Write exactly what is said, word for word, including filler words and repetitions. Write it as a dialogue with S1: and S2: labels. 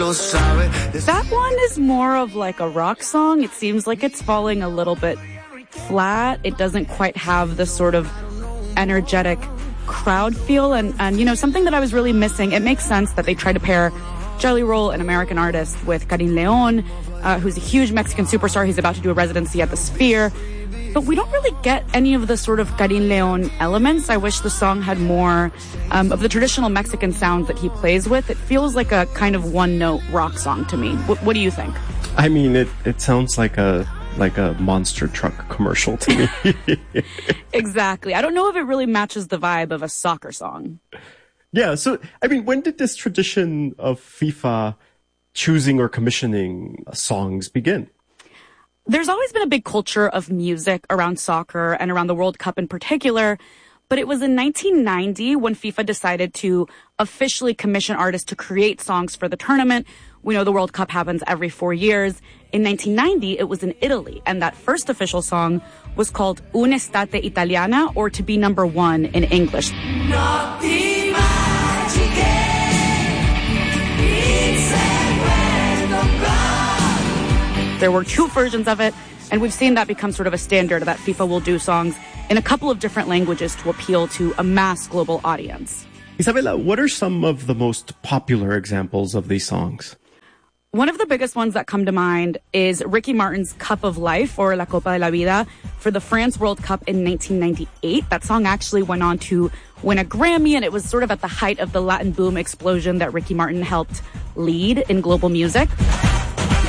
S1: That one is more of like a rock song. It seems like it's falling a little bit flat. It doesn't quite have the sort of energetic crowd feel. And, and you know, something that I was really missing, it makes sense that they try to pair Jelly Roll, an American artist, with Karin Leon, uh, who's a huge Mexican superstar. He's about to do a residency at the Sphere. But we don't really get any of the sort of Karin Leon elements. I wish the song had more um, of the traditional Mexican sounds that he plays with. It feels like a kind of one-note rock song to me. W- what do you think?
S2: I mean, it, it sounds like a like a monster truck commercial to me.
S1: Exactly. I don't know if it really matches the vibe of a soccer song.
S2: Yeah, so, I mean, when did this tradition of FIFA choosing or commissioning songs begin?
S1: There's always been a big culture of music around soccer and around the World Cup in particular, but it was in nineteen ninety when FIFA decided to officially commission artists to create songs for the tournament. We know the World Cup happens every four years. In nineteen ninety, it was in Italy, and that first official song was called Un'estate italiana, or To Be Number One in English. There were two versions of it, and we've seen that become sort of a standard that FIFA will do songs in a couple of different languages to appeal to a mass global audience.
S2: Isabella, what are some of the most popular examples of these songs?
S1: One of the biggest ones that come to mind is Ricky Martin's Cup of Life, or La Copa de la Vida, for the France World Cup in nineteen ninety-eight. That song actually went on to win a Grammy, and it was sort of at the height of the Latin boom explosion that Ricky Martin helped lead in global music.